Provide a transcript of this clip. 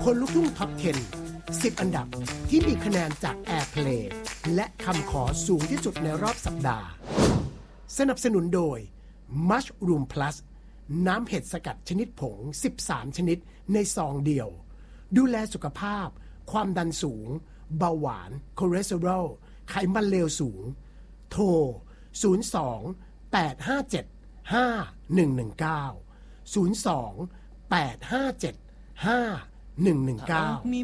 คนลุกทุ่งท็อป 10 10 อันดับที่มีคะแนนจาก Airplay และคำขอสูงที่สุดในรอบสัปดาห์สนับสนุนโดย Mushroom Plus น้ำเห็ดสกัดชนิดผง13ชนิดในซองเดียวดูแลสุขภาพความดันสูงเบาหวานคอเลสเตอรอลไขมันเลวสูงโทร02-857-5119 02-857-5119